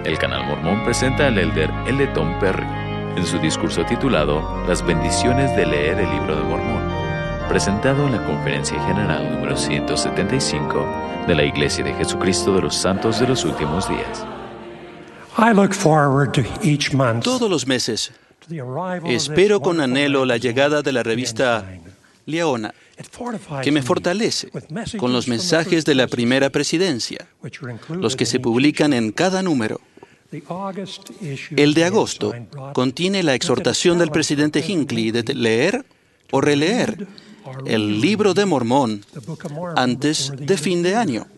El Canal Mormón presenta al elder L. Tom Perry en su discurso titulado Las bendiciones de leer el Libro de Mormón, presentado en la Conferencia General número 175 de la Iglesia de Jesucristo de los Santos de los Últimos Días. Todos los meses espero con anhelo la llegada de la revista Leona, que me fortalece con los mensajes de la primera presidencia, los que se publican en cada número. El de agosto contiene la exhortación del presidente Hinckley de leer o releer el Libro de Mormón antes de fin de año.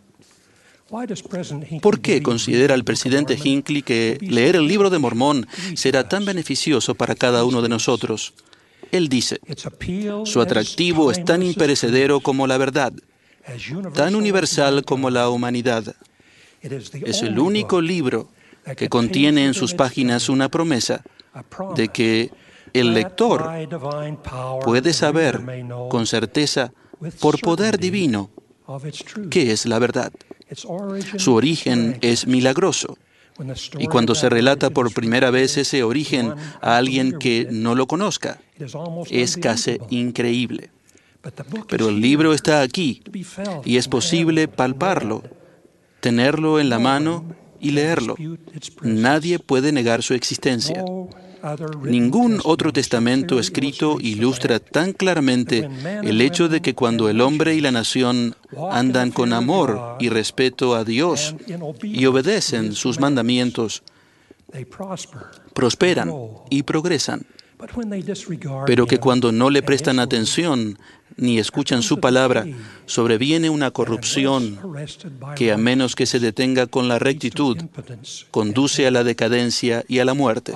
¿Por qué considera el presidente Hinckley que leer el Libro de Mormón será tan beneficioso para cada uno de nosotros? Él dice, su atractivo es tan imperecedero como la verdad, tan universal como la humanidad. Es el único libro que contiene en sus páginas una promesa de que el lector puede saber con certeza, por poder divino, qué es la verdad. Su origen es milagroso. Y cuando se relata por primera vez ese origen a alguien que no lo conozca, es casi increíble. Pero el libro está aquí y es posible palparlo, tenerlo en la mano y leerlo. Nadie puede negar su existencia. Ningún otro testamento escrito ilustra tan claramente el hecho de que cuando el hombre y la nación andan con amor y respeto a Dios y obedecen sus mandamientos, prosperan y progresan. Pero que cuando no le prestan atención ni escuchan su palabra, sobreviene una corrupción que, a menos que se detenga con la rectitud, conduce a la decadencia y a la muerte.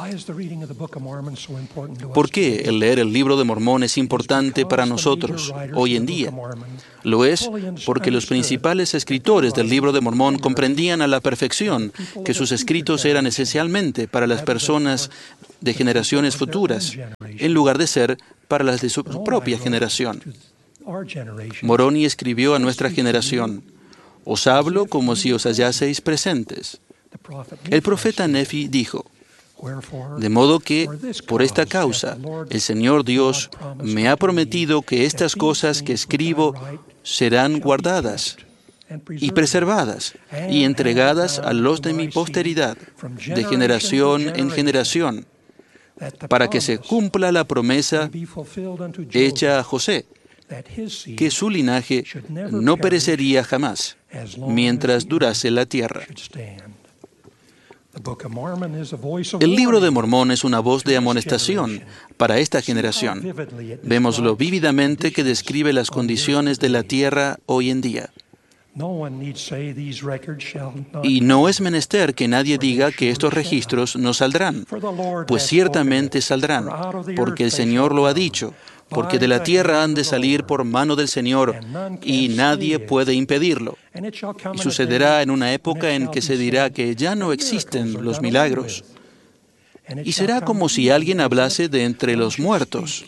¿Por qué el leer el Libro de Mormón es importante para nosotros hoy en día? Lo es porque los principales escritores del Libro de Mormón comprendían a la perfección que sus escritos eran esencialmente para las personas de generaciones futuras, en lugar de ser para las de su propia generación. Moroni escribió a nuestra generación, «Os hablo como si os hallaseis presentes». El profeta Nefi dijo, «De modo que, por esta causa, el Señor Dios me ha prometido que estas cosas que escribo serán guardadas y preservadas y entregadas a los de mi posteridad, de generación en generación, para que se cumpla la promesa hecha a José, que su linaje no perecería jamás, mientras durase la tierra». El Libro de Mormón es una voz de amonestación para esta generación. Vémoslo vívidamente que describe las condiciones de la tierra hoy en día. Y no es menester que nadie diga que estos registros no saldrán, pues ciertamente saldrán, porque el Señor lo ha dicho, porque de la tierra han de salir por mano del Señor, y nadie puede impedirlo. Y sucederá en una época en que se dirá que ya no existen los milagros, y será como si alguien hablase de entre los muertos.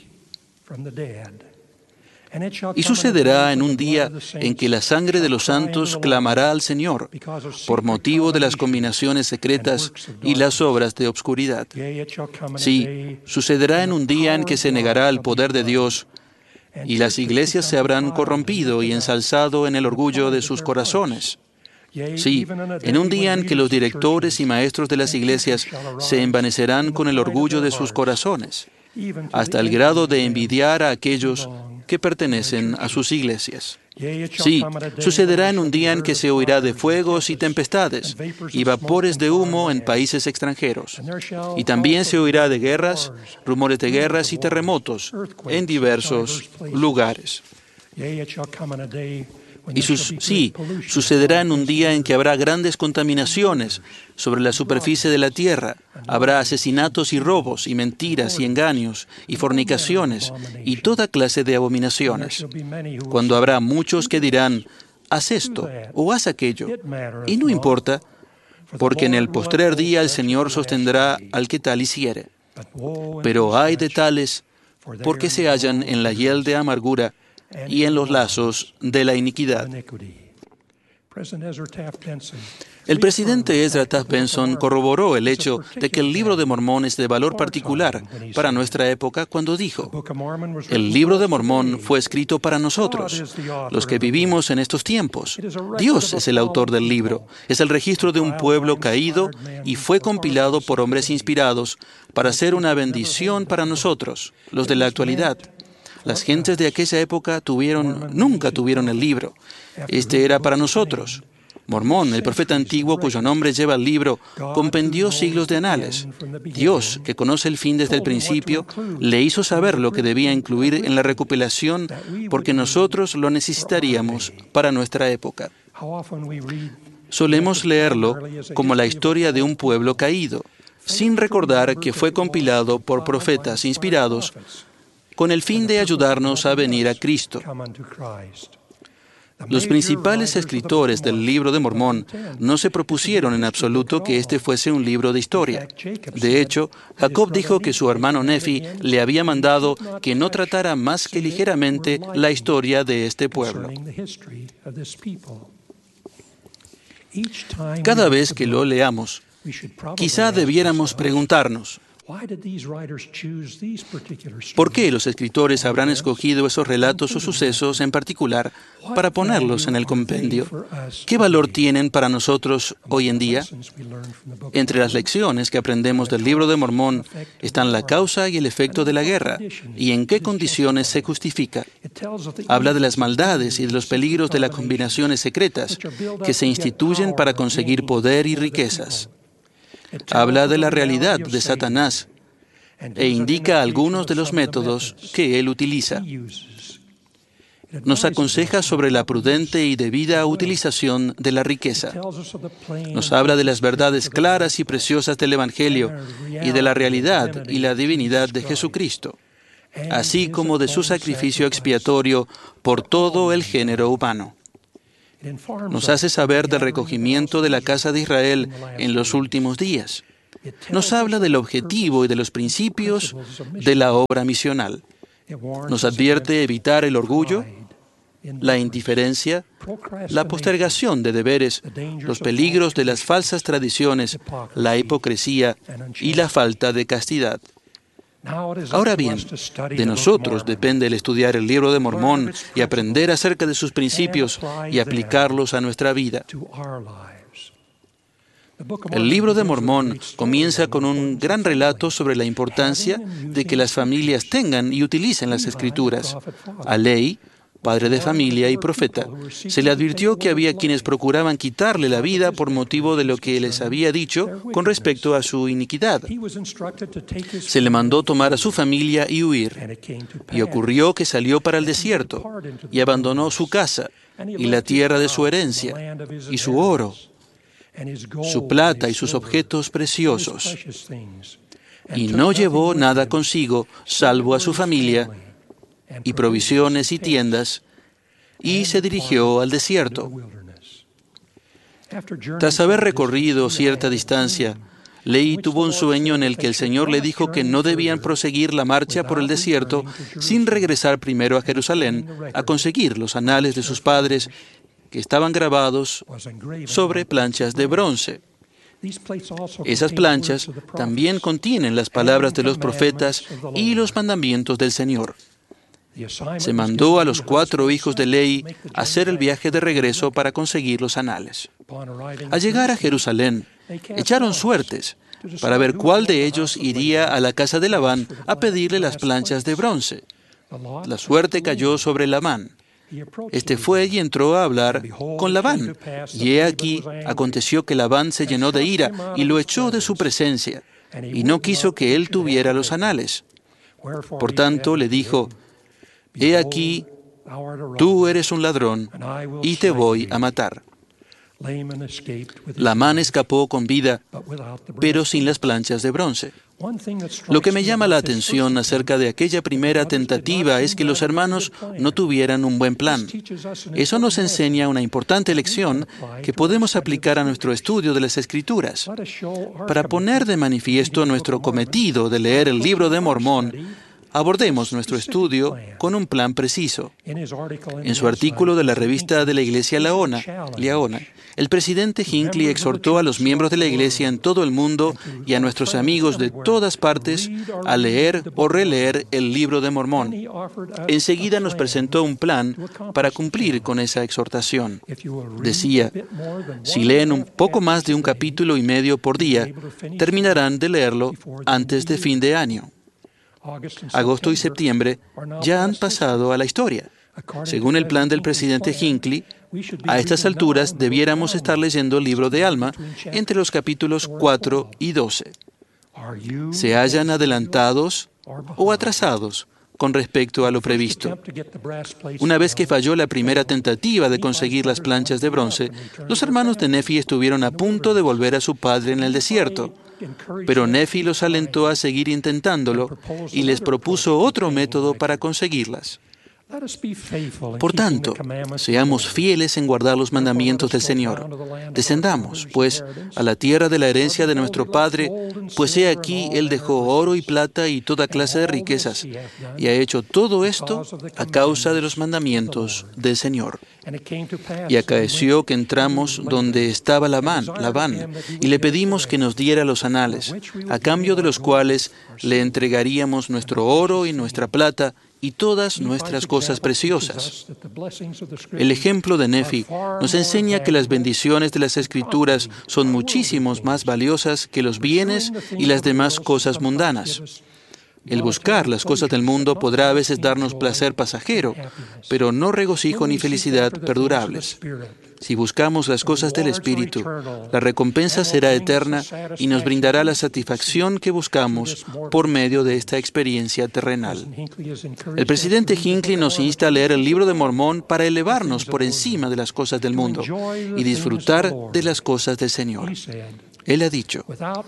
Y sucederá en un día en que la sangre de los santos clamará al Señor por motivo de las combinaciones secretas y las obras de obscuridad. Sí, sucederá en un día en que se negará el poder de Dios y las iglesias se habrán corrompido y ensalzado en el orgullo de sus corazones. Sí, en un día en que los directores y maestros de las iglesias se envanecerán con el orgullo de sus corazones, hasta el grado de envidiar a aquellos que pertenecen a sus iglesias. Sí, sucederá en un día en que se oirá de fuegos y tempestades y vapores de humo en países extranjeros. Y también se oirá de guerras, rumores de guerras y terremotos en diversos lugares. Y sucederá en un día en que habrá grandes contaminaciones sobre la superficie de la tierra. Habrá asesinatos y robos y mentiras y engaños y fornicaciones y toda clase de abominaciones. Cuando habrá muchos que dirán, haz esto o haz aquello. Y no importa, porque en el postrer día el Señor sostendrá al que tal hiciere. Pero ay de tales, porque se hallan en la hiel de amargura y en los lazos de la iniquidad. El presidente Ezra Taft Benson corroboró el hecho de que el libro de Mormón es de valor particular para nuestra época cuando dijo: el libro de Mormón fue escrito para nosotros, los que vivimos en estos tiempos. Dios es el autor del libro, es el registro de un pueblo caído y fue compilado por hombres inspirados para ser una bendición para nosotros, los de la actualidad. Las gentes de aquella época nunca tuvieron el libro. Este era para nosotros. Mormón, el profeta antiguo cuyo nombre lleva el libro, compendió siglos de anales. Dios, que conoce el fin desde el principio, le hizo saber lo que debía incluir en la recopilación porque nosotros lo necesitaríamos para nuestra época. Solemos leerlo como la historia de un pueblo caído, sin recordar que fue compilado por profetas inspirados con el fin de ayudarnos a venir a Cristo. Los principales escritores del libro de Mormón no se propusieron en absoluto que este fuese un libro de historia. De hecho, Jacob dijo que su hermano Nefi le había mandado que no tratara más que ligeramente la historia de este pueblo. Cada vez que lo leamos, quizá debiéramos preguntarnos: ¿por qué los escritores habrán escogido esos relatos o sucesos en particular para ponerlos en el compendio? ¿Qué valor tienen para nosotros hoy en día? Entre las lecciones que aprendemos del libro de Mormón están la causa y el efecto de la guerra y en qué condiciones se justifica. Habla de las maldades y de los peligros de las combinaciones secretas que se instituyen para conseguir poder y riquezas. Habla de la realidad de Satanás e indica algunos de los métodos que él utiliza. Nos aconseja sobre la prudente y debida utilización de la riqueza. Nos habla de las verdades claras y preciosas del Evangelio y de la realidad y la divinidad de Jesucristo, así como de su sacrificio expiatorio por todo el género humano. Nos hace saber del recogimiento de la casa de Israel en los últimos días. Nos habla del objetivo y de los principios de la obra misional. Nos advierte evitar el orgullo, la indiferencia, la postergación de deberes, los peligros de las falsas tradiciones, la hipocresía y la falta de castidad. Ahora bien, de nosotros depende el estudiar el libro de Mormón y aprender acerca de sus principios y aplicarlos a nuestra vida. El libro de Mormón comienza con un gran relato sobre la importancia de que las familias tengan y utilicen las Escrituras. A Lehi, padre de familia y profeta, se le advirtió que había quienes procuraban quitarle la vida por motivo de lo que les había dicho con respecto a su iniquidad. Se le mandó tomar a su familia y huir. Y ocurrió que salió para el desierto y abandonó su casa y la tierra de su herencia y su oro, su plata y sus objetos preciosos. Y no llevó nada consigo, salvo a su familia, y provisiones y tiendas, y se dirigió al desierto. Tras haber recorrido cierta distancia, Lehi tuvo un sueño en el que el Señor le dijo que no debían proseguir la marcha por el desierto sin regresar primero a Jerusalén a conseguir los anales de sus padres que estaban grabados sobre planchas de bronce. Esas planchas también contienen las palabras de los profetas y los mandamientos del Señor. Se mandó a los 4 hijos de Lehi a hacer el viaje de regreso para conseguir los anales. Al llegar a Jerusalén, echaron suertes para ver cuál de ellos iría a la casa de Labán a pedirle las planchas de bronce. La suerte cayó sobre Labán. Este fue y entró a hablar con Labán. Y he aquí, aconteció que Labán se llenó de ira y lo echó de su presencia, y no quiso que él tuviera los anales. Por tanto, le dijo: He aquí, tú eres un ladrón, y te voy a matar. Labán escapó con vida, pero sin las planchas de bronce. Lo que me llama la atención acerca de aquella primera tentativa es que los hermanos no tuvieran un buen plan. Eso nos enseña una importante lección que podemos aplicar a nuestro estudio de las Escrituras. Para poner de manifiesto nuestro cometido de leer el libro de Mormón, abordemos nuestro estudio con un plan preciso. En su artículo de la revista de la Iglesia Liaona, el presidente Hinckley exhortó a los miembros de la Iglesia en todo el mundo y a nuestros amigos de todas partes a leer o releer el Libro de Mormón. Enseguida nos presentó un plan para cumplir con esa exhortación. Decía, si leen un poco más de un capítulo y medio por día, terminarán de leerlo antes de fin de año. Agosto y septiembre ya han pasado a la historia. Según el plan del presidente Hinckley, a estas alturas debiéramos estar leyendo el libro de Alma entre los capítulos 4 y 12. ¿Se hallan adelantados o atrasados con respecto a lo previsto? Una vez que falló la primera tentativa de conseguir las planchas de bronce, los hermanos de Nephi estuvieron a punto de volver a su padre en el desierto. Pero Nephi los alentó a seguir intentándolo y les propuso otro método para conseguirlas. Por tanto, seamos fieles en guardar los mandamientos del Señor. Descendamos, pues, a la tierra de la herencia de nuestro Padre, pues he aquí Él dejó oro y plata y toda clase de riquezas, y ha hecho todo esto a causa de los mandamientos del Señor. Y acaeció que entramos donde estaba Labán, y le pedimos que nos diera los anales, a cambio de los cuales le entregaríamos nuestro oro y nuestra plata, y todas nuestras cosas preciosas. El ejemplo de Nephi nos enseña que las bendiciones de las Escrituras son muchísimos más valiosas que los bienes y las demás cosas mundanas. El buscar las cosas del mundo podrá a veces darnos placer pasajero, pero no regocijo ni felicidad perdurables. Si buscamos las cosas del Espíritu, la recompensa será eterna y nos brindará la satisfacción que buscamos por medio de esta experiencia terrenal. El presidente Hinckley nos insta a leer el Libro de Mormón para elevarnos por encima de las cosas del mundo y disfrutar de las cosas del Señor. Él ha dicho,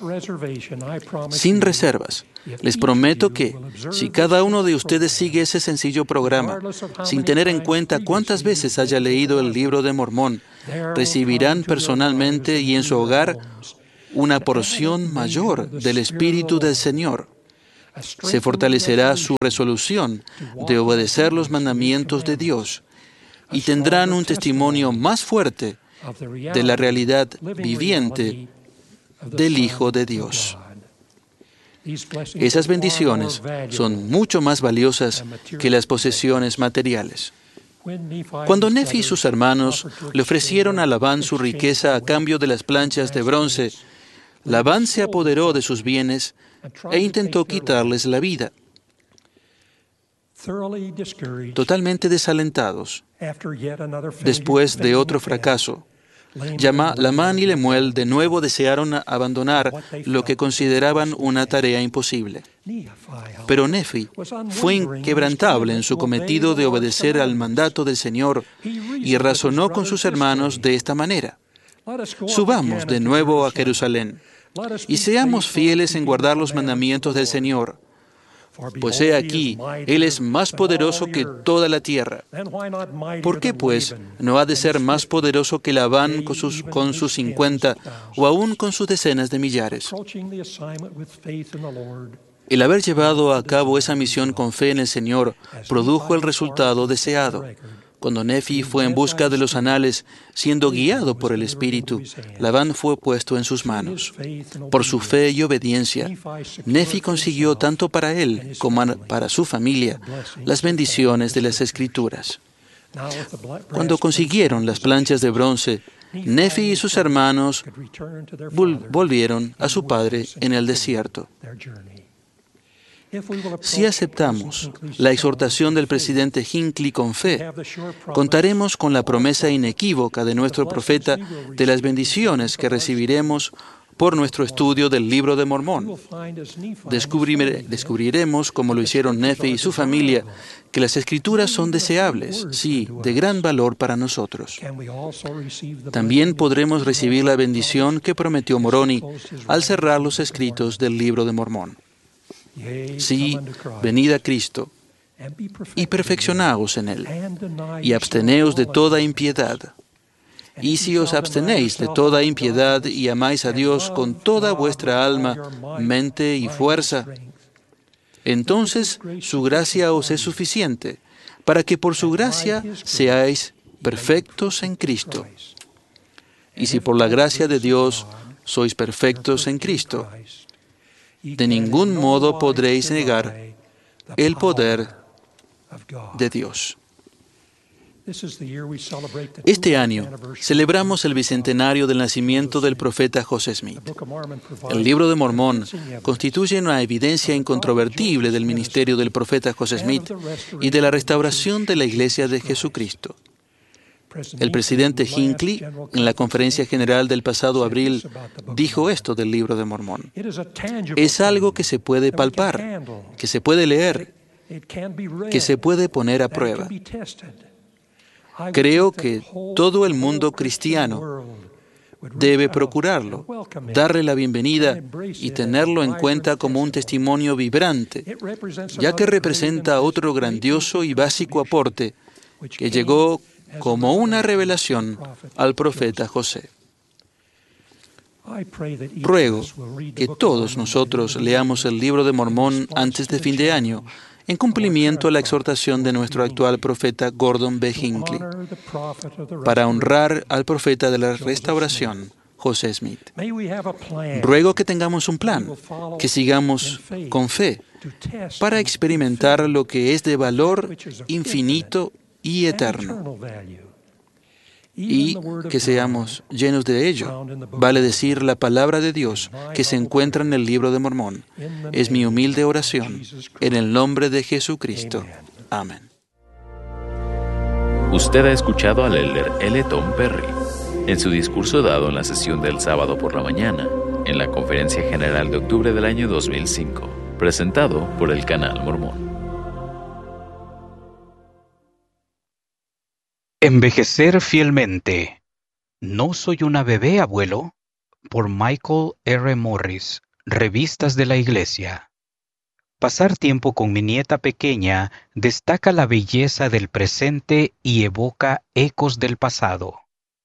sin reservas, les prometo que, si cada uno de ustedes sigue ese sencillo programa, sin tener en cuenta cuántas veces haya leído el Libro de Mormón, recibirán personalmente y en su hogar una porción mayor del Espíritu del Señor. Se fortalecerá su resolución de obedecer los mandamientos de Dios y tendrán un testimonio más fuerte de la realidad viviente del Hijo de Dios. Esas bendiciones son mucho más valiosas que las posesiones materiales. Cuando Nephi y sus hermanos le ofrecieron a Labán su riqueza a cambio de las planchas de bronce, Labán se apoderó de sus bienes e intentó quitarles la vida. Totalmente desalentados, después de otro fracaso, Lamán y Lemuel de nuevo desearon abandonar lo que consideraban una tarea imposible. Pero Nephi fue inquebrantable en su cometido de obedecer al mandato del Señor y razonó con sus hermanos de esta manera: subamos de nuevo a Jerusalén y seamos fieles en guardar los mandamientos del Señor. Pues he aquí, Él es más poderoso que toda la tierra. ¿Por qué, pues, no ha de ser más poderoso que Labán con sus 50 o aún con sus decenas de millares? El haber llevado a cabo esa misión con fe en el Señor produjo el resultado deseado. Cuando Nephi fue en busca de los anales, siendo guiado por el Espíritu, Labán fue puesto en sus manos. Por su fe y obediencia, Nephi consiguió tanto para él como para su familia las bendiciones de las Escrituras. Cuando consiguieron las planchas de bronce, Nephi y sus hermanos volvieron a su padre en el desierto. Si aceptamos la exhortación del presidente Hinckley con fe, contaremos con la promesa inequívoca de nuestro profeta de las bendiciones que recibiremos por nuestro estudio del Libro de Mormón. Descubriremos, como lo hicieron Nephi y su familia, que las Escrituras son deseables, sí, de gran valor para nosotros. También podremos recibir la bendición que prometió Moroni al cerrar los escritos del Libro de Mormón. Sí, venid a Cristo y perfeccionaos en Él, y absteneos de toda impiedad. Y si os abstenéis de toda impiedad y amáis a Dios con toda vuestra alma, mente y fuerza, Entonces su gracia os es suficiente, para que por su gracia seáis perfectos en Cristo. Y si por la gracia de Dios sois perfectos en Cristo, de ningún modo podréis negar el poder de Dios. Este año celebramos el bicentenario del nacimiento del profeta José Smith. El Libro de Mormón constituye una evidencia incontrovertible del ministerio del profeta José Smith y de la restauración de la Iglesia de Jesucristo. El presidente Hinckley, en la conferencia general del pasado abril, dijo esto del Libro de Mormón. Es algo que se puede palpar, que se puede leer, que se puede poner a prueba. Creo que todo el mundo cristiano debe procurarlo, darle la bienvenida y tenerlo en cuenta como un testimonio vibrante, ya que representa otro grandioso y básico aporte que llegó como una revelación al profeta José. Ruego que todos nosotros leamos el Libro de Mormón antes de fin de año, en cumplimiento a la exhortación de nuestro actual profeta Gordon B. Hinckley, para honrar al profeta de la restauración, José Smith. Ruego que tengamos un plan, que sigamos con fe, para experimentar lo que es de valor infinito y eterno, y que seamos llenos de ello, vale decir la palabra de Dios que se encuentra en el Libro de Mormón. Es mi humilde oración, en el nombre de Jesucristo. Amén. Usted ha escuchado al elder L. Tom Perry en su discurso dado en la sesión del sábado por la mañana, en la Conferencia General de octubre del año 2005, presentado por el Canal Mormón. Envejecer fielmente. No soy una bebé, abuelo. Por Michael R. Morris, Revistas de la Iglesia. Pasar tiempo con mi nieta pequeña destaca la belleza del presente y evoca ecos del pasado.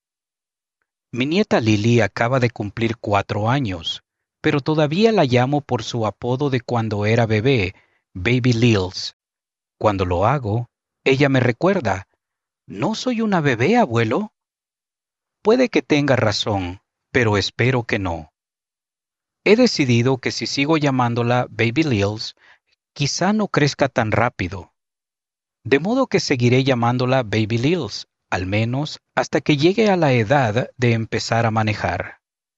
Mi nieta Lily acaba de cumplir 4 años, pero todavía la llamo por su apodo de cuando era bebé, Baby Lils. Cuando lo hago, ella me recuerda: ¿no soy una bebé, abuelo? Puede que tenga razón, pero espero que no. He decidido que si sigo llamándola Baby Lils, quizá no crezca tan rápido. De modo que seguiré llamándola Baby Lils, al menos hasta que llegue a la edad de empezar a manejar.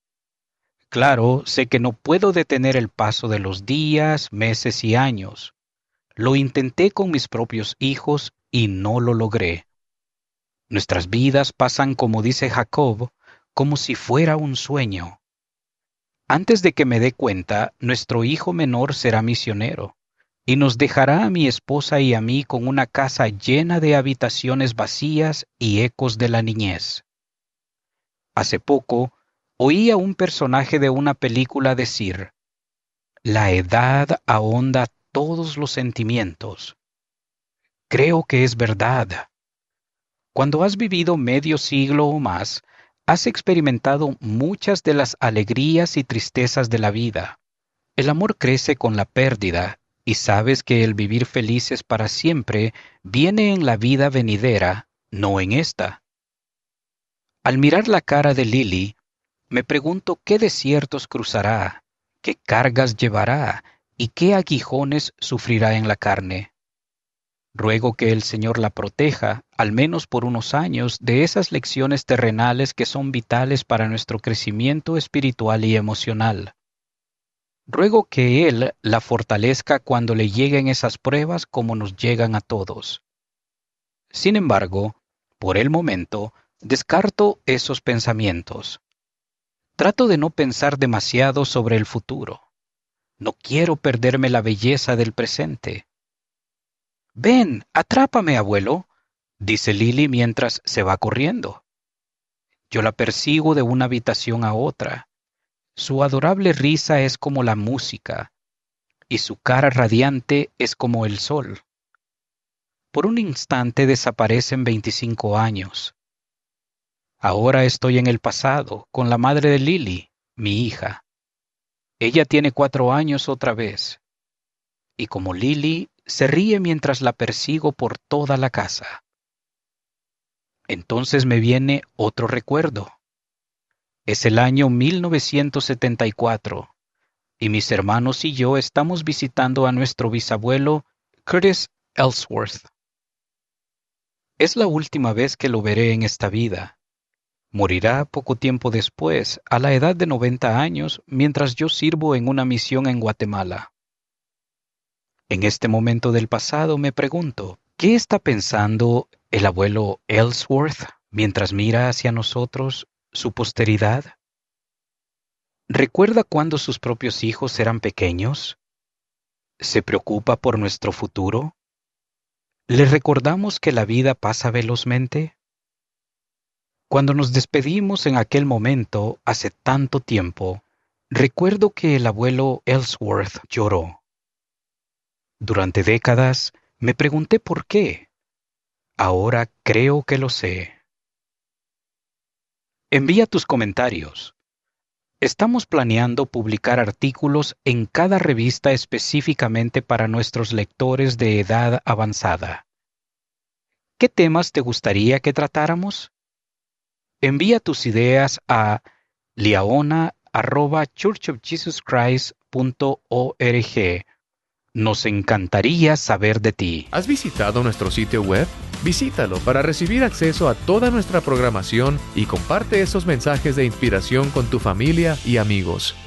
Claro, sé que no puedo detener el paso de los días, meses y años. Lo intenté con mis propios hijos y no lo logré. Nuestras vidas pasan, como dice Jacob, como si fuera un sueño. Antes de que me dé cuenta, nuestro hijo menor será misionero y nos dejará a mi esposa y a mí con una casa llena de habitaciones vacías y ecos de la niñez. Hace poco, oí a un personaje de una película decir: «La edad ahonda todos los sentimientos». Creo que es verdad. Cuando has vivido medio siglo o más, has experimentado muchas de las alegrías y tristezas de la vida. El amor crece con la pérdida, y sabes que el vivir felices para siempre viene en la vida venidera, no en esta. Al mirar la cara de Lily, me pregunto qué desiertos cruzará, qué cargas llevará y qué aguijones sufrirá en la carne. Ruego que el Señor la proteja, al menos por unos años, de esas lecciones terrenales que son vitales para nuestro crecimiento espiritual y emocional. Ruego que Él la fortalezca cuando le lleguen esas pruebas como nos llegan a todos. Sin embargo, por el momento, descarto esos pensamientos. Trato de no pensar demasiado sobre el futuro. No quiero perderme la belleza del presente. «Ven, atrápame, abuelo», dice Lily mientras se va corriendo. Yo la persigo de una habitación a otra. Su adorable risa es como la música, y su cara radiante es como el sol. Por un instante desaparecen 25 años. Ahora estoy en el pasado, con la madre de Lily, mi hija. Ella tiene 4 años otra vez. y como Lily se ríe mientras la persigo por toda la casa. Entonces me viene otro recuerdo. Es el año 1974 y mis hermanos y yo estamos visitando a nuestro bisabuelo Curtis Ellsworth. Es la última vez que lo veré en esta vida. Morirá poco tiempo después, a la edad de 90 años, mientras yo sirvo en una misión en Guatemala. En este momento del pasado me pregunto, ¿qué está pensando el abuelo Ellsworth mientras mira hacia nosotros, su posteridad? ¿Recuerda cuando sus propios hijos eran pequeños? ¿Se preocupa por nuestro futuro? ¿Le recordamos que la vida pasa velozmente? Cuando nos despedimos en aquel momento, hace tanto tiempo, recuerdo que el abuelo Ellsworth lloró. Durante décadas me pregunté por qué. Ahora creo que lo sé. Envía tus comentarios. Estamos planeando publicar artículos en cada revista específicamente para nuestros lectores de edad avanzada. ¿Qué temas te gustaría que tratáramos? Envía tus ideas a liaona@churchofjesuschrist.org. Nos encantaría saber de ti. ¿Has visitado nuestro sitio web? Visítalo para recibir acceso a toda nuestra programación y comparte esos mensajes de inspiración con tu familia y amigos.